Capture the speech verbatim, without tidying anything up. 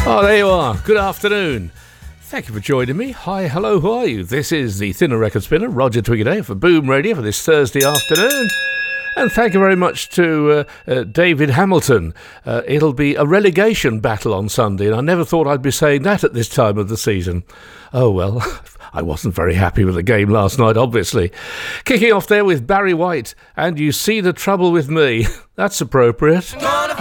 Oh, there you are. Good afternoon. Thank you for joining me. Hi, hello, who are you? This is the Thinner Record Spinner, Roger Twiggy for Boom Radio for this Thursday afternoon. And thank you very much to uh, uh, David Hamilton. Uh, it'll be a relegation battle on Sunday, and I never thought I'd be saying that at this time of the season. Oh, well, I wasn't very happy with the game last night, obviously. Kicking off there with Barry White, and You See the Trouble with Me. That's appropriate.